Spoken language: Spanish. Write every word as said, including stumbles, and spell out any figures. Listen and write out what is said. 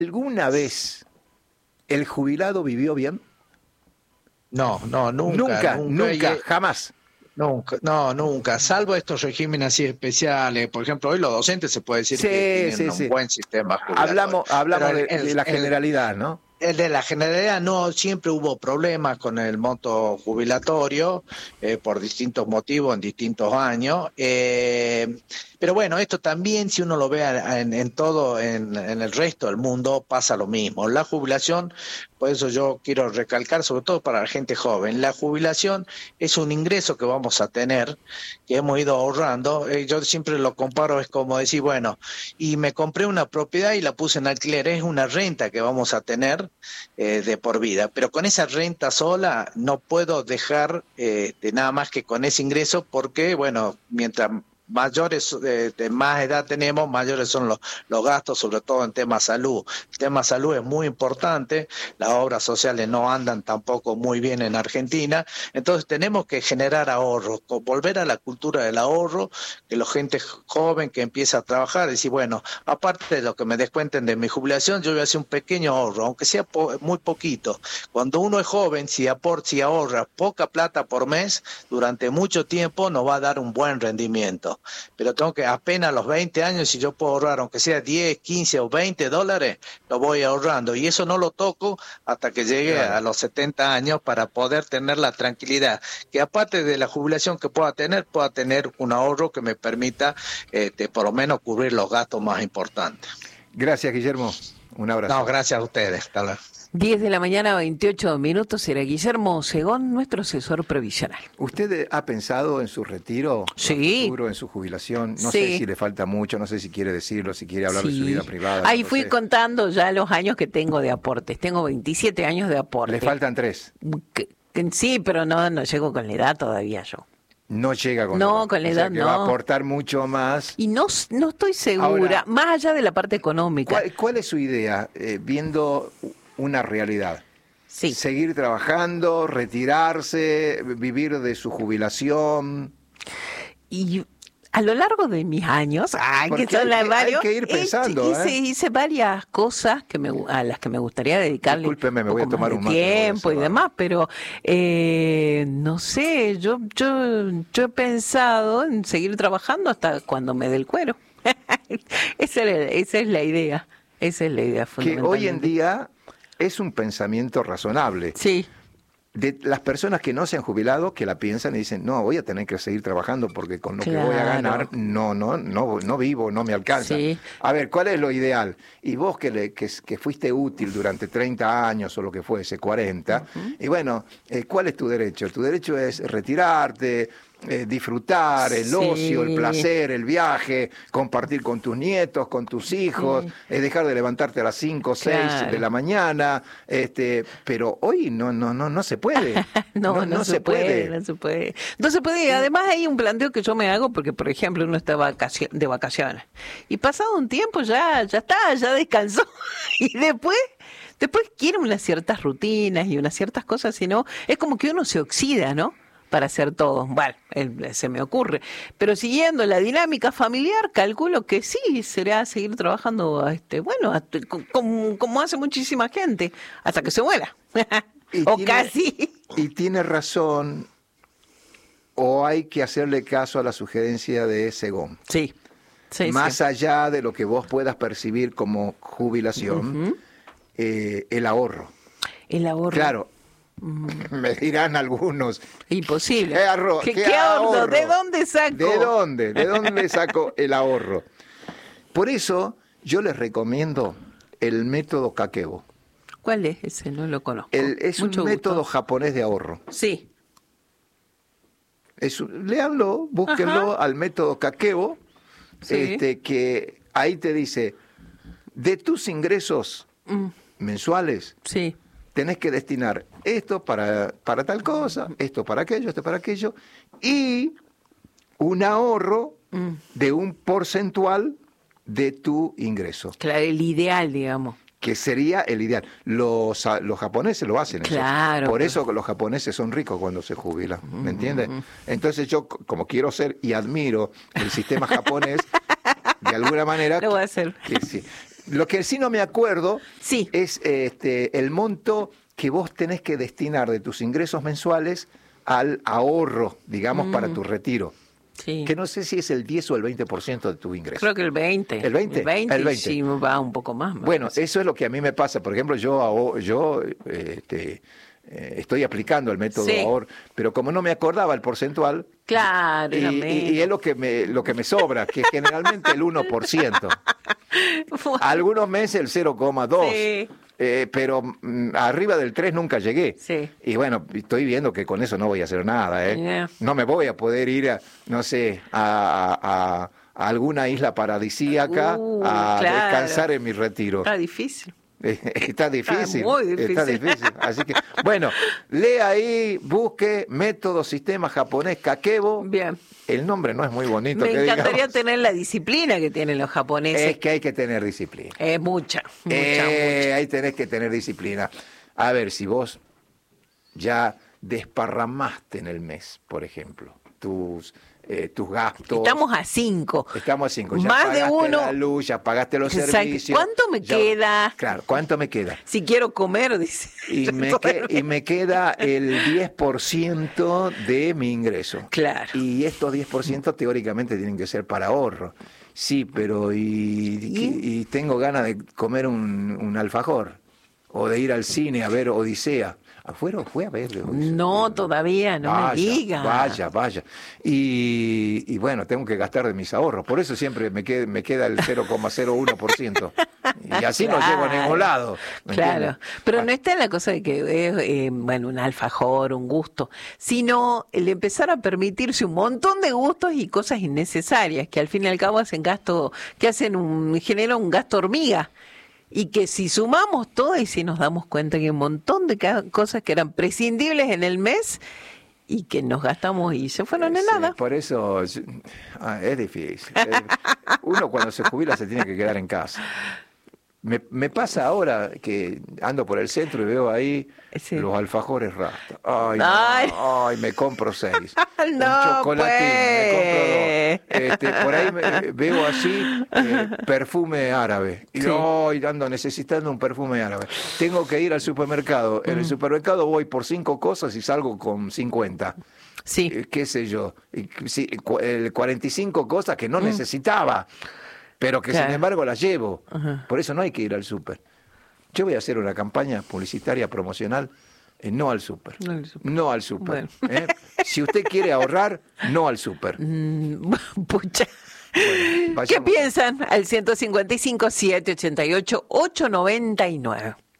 ¿Alguna vez el jubilado vivió bien? No, no, nunca. Nunca, Nunca, nunca, y, jamás. nunca, no, nunca. Salvo estos regímenes así especiales. Por ejemplo, hoy los docentes se puede decir Sí, que tienen sí, un sí. buen sistema jubilatorio. Hablamos, hablamos Pero de, el, de la el, generalidad, ¿no? El de la generalidad no, siempre hubo problemas con el monto jubilatorio eh, por distintos motivos en distintos años. Eh, pero bueno, esto también, si uno lo ve en, en todo, en, en el resto del mundo, pasa lo mismo. La jubilación, por eso yo quiero recalcar, sobre todo para la gente joven, la jubilación es un ingreso que vamos a tener, que hemos ido ahorrando. Eh, yo siempre lo comparo, es como decir, bueno, y me compré una propiedad y la puse en alquiler, es una renta que vamos a tener eh, de por vida, pero con esa renta sola no puedo dejar eh, de nada más que con ese ingreso porque, bueno, mientras mayores, eh, de más edad tenemos, mayores son los, los gastos, sobre todo en tema salud. El tema salud es muy importante, las obras sociales no andan tampoco muy bien en Argentina, entonces tenemos que generar ahorros, volver a la cultura del ahorro, que la gente joven que empieza a trabajar, decir, bueno, aparte de lo que me descuenten de mi jubilación, yo voy a hacer un pequeño ahorro, aunque sea po muy poquito. Cuando uno es joven, si aporta, si ahorra poca plata por mes, durante mucho tiempo nos va a dar un buen rendimiento. Pero tengo que, apenas a los veinte años, si yo puedo ahorrar, aunque sea diez, quince o veinte dólares, lo voy ahorrando. Y eso no lo toco hasta que llegue claro. a los setenta años para poder tener la tranquilidad. Que aparte de la jubilación que pueda tener, pueda tener un ahorro que me permita, eh, de, por lo menos, cubrir los gastos más importantes. Gracias, Guillermo. Un abrazo. No, gracias a ustedes. Hasta luego. diez de la mañana, veintiocho minutos, era Guillermo Segón, nuestro asesor previsional. ¿Usted ha pensado en su retiro? Sí. Futuro, en su jubilación? No sí. sé si le falta mucho, no sé si quiere decirlo, si quiere hablar sí. de su vida privada. Ahí no fui sé. contando ya los años que tengo de aportes. Tengo veintisiete años de aporte. Le faltan tres. Que, que, sí, pero no, no llego con la edad todavía yo. No llega con no, la edad. con la edad. O sea, que no. va a aportar mucho más. Y no, no estoy segura, Ahora, más allá de la parte económica. ¿Cuál, cuál es su idea, eh, viendo una realidad? Sí. Seguir trabajando, retirarse, vivir de su jubilación. Y a lo largo de mis años, ay, que son hay, las varios, hay que ir pensando, hice, ¿eh? hice varias cosas que me, a las que me gustaría dedicarle Discúlpeme, me un voy a poco tomar más un de mate, tiempo y demás, pero eh, no sé, yo, yo, yo he pensado en seguir trabajando hasta cuando me dé el cuero. esa, es, esa es la idea, esa es la idea fundamental. Que hoy en día es un pensamiento razonable. Sí. De las personas que no se han jubilado, que la piensan y dicen, no, voy a tener que seguir trabajando porque con lo claro. que voy a ganar, no, no, no, no vivo, no me alcanza. Sí. A ver, ¿cuál es lo ideal? Y vos que, le, que, que fuiste útil durante treinta años o lo que fuese, cuarenta, uh-huh. y bueno, eh, ¿cuál es tu derecho? Tu derecho es retirarte, Eh, disfrutar, el sí. ocio, el placer, el viaje, compartir con tus nietos, con tus hijos, sí. eh, dejar de levantarte a las cinco o seis claro. de la mañana, este, pero hoy no, no, no, no se puede. no, no, no, no se, se puede, puede. No se puede. No se puede. Y además hay un planteo que yo me hago porque, por ejemplo, uno está vacaci- de vacaciones y pasado un tiempo ya, ya está, ya descansó y después después quiere unas ciertas rutinas y unas ciertas cosas, sino es como que uno se oxida, ¿no? Para hacer todo. Bueno, se me ocurre. Pero siguiendo la dinámica familiar, calculo que sí, será seguir trabajando, este, bueno, como, como hace muchísima gente, hasta que se muera. o tiene, casi. Y tiene razón, o hay que hacerle caso a la sugerencia de Segón. Sí. sí Más sí. allá de lo que vos puedas percibir como jubilación, uh-huh. eh, el ahorro. El ahorro. Claro. Me dirán algunos. Imposible. ¿Qué, arro ¿Qué, qué, qué ahorro? ahorro? ¿De dónde saco? ¿De dónde? ¿De dónde saco el ahorro? Por eso yo les recomiendo el método Kakebo. ¿Cuál es ese? No lo conozco. El, es Mucho un gusto. método japonés de ahorro. Sí. Es, léanlo, búsquenlo Ajá. al método Kakebo, sí. este, que ahí te dice, de tus ingresos mm. mensuales, sí. tenés que destinar esto para, para tal cosa, esto para aquello, esto para aquello, y un ahorro mm. de un porcentual de tu ingreso. Claro, el ideal, digamos. Que sería el ideal. Los, los japoneses lo hacen. Claro. Eso. Por eso los japoneses son ricos cuando se jubilan, ¿me entiendes? Mm. Entonces yo, como quiero ser y admiro el sistema japonés, de alguna manera... Lo voy a hacer. Que, sí, Lo que sí no me acuerdo sí. es este, el monto que vos tenés que destinar de tus ingresos mensuales al ahorro, digamos, mm. para tu retiro. Sí. Que no sé si es el diez o el veinte por ciento de tu ingreso. Creo que el veinte. ¿El veinte? El veinte, el veinte. Sí, va un poco más. Bueno, eso es lo que a mí me pasa. Por ejemplo, yo, yo este, eh, estoy aplicando el método sí. ahorro, pero como no me acordaba el porcentual, claro, y, y, y es lo que, me, lo que me sobra, que es generalmente el uno por ciento. Algunos meses el cero coma dos. Sí. Eh, pero mm, arriba del tres nunca llegué. Sí. Y bueno, estoy viendo que con eso no voy a hacer nada. ¿eh? Yeah. No me voy a poder ir, a, no sé, a, a, a alguna isla paradisíaca uh, a claro. descansar en mi retiro. Está difícil. Está difícil. Está muy difícil. Está difícil. Así que, bueno, lea ahí, busque método sistema japonés Kakebo. Bien. El nombre no es muy bonito. Me que encantaría digamos. tener la disciplina que tienen los japoneses. Es que hay que tener disciplina. Es mucha, mucha, eh, mucha. Ahí tenés que tener disciplina. A ver, si vos ya desparramaste en el mes, por ejemplo, tus... Eh, tus gastos. Estamos a cinco. Estamos a cinco. Ya Más de pagaste uno. la luz, ya pagaste los Exacto. servicios. ¿Cuánto me ya, queda? Claro, ¿cuánto me queda? Si quiero comer, dice. Y me, que, y me queda el diez por ciento de mi ingreso. Claro. Y estos diez por ciento teóricamente tienen que ser para ahorro. Sí, pero y, ¿Y? y tengo ganas de comer un, un alfajor o de ir al cine a ver Odisea. ¿Afuera fue a ver? No, todavía, no vaya, me diga. Vaya, vaya. Y, y bueno, tengo que gastar de mis ahorros. Por eso siempre me queda, me queda el cero coma cero uno por ciento. Y así claro. no llego a ningún lado. Claro. Entiendes? Pero bueno. no está en la cosa de que es, eh, bueno, un alfajor, un gusto, sino el empezar a permitirse un montón de gustos y cosas innecesarias, que al fin y al cabo hacen gasto, que hacen un, generan un gasto hormiga. Y que si sumamos todo y si nos damos cuenta que hay un montón de cosas que eran prescindibles en el mes y que nos gastamos y se fueron en sí, nada. Por eso ah, es difícil. Es, uno cuando se jubila se tiene que quedar en casa. Me, me pasa ahora que ando por el centro y veo ahí sí. los alfajores Rasta. Ay, ay. No, ay, me compro seis. No, un chocolatín, pues. me compro dos. Este, por ahí me, veo así eh, perfume árabe. Y sí. Ay, ando necesitando un perfume árabe. Tengo que ir al supermercado. Mm. En el supermercado voy por cinco cosas y salgo con cincuenta. Sí. Eh, qué sé yo. Y, sí, cuarenta y cinco cosas que no mm. necesitaba. Pero que claro. sin embargo las llevo. Uh-huh. Por eso no hay que ir al súper. Yo voy a hacer una campaña publicitaria promocional, eh, no al súper. No al súper. No al súper. Bueno. ¿eh? Si usted quiere ahorrar, no al súper. Mm, pucha. Bueno, ¿qué piensan? Al ciento cincuenta y cinco, setecientos ochenta y ocho, ochocientos noventa y nueve.